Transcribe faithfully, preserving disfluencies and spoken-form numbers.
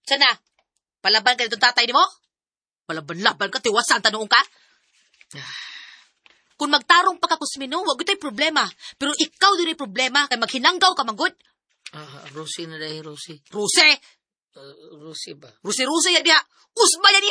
Sana, palaban ka nitong tatay ni mo? Palaban-laban ka, tiwasan, tanong ka? Kung magtarong pa ka, Kusmino, wag ito'y problema. Pero ikaw din ay problema, kay maghinanggaw ka magod. Ah, Rosie na dahil, Rosie. Ruse! Uh, Rosie ba? Ruse-ruse yan diha. Usba yan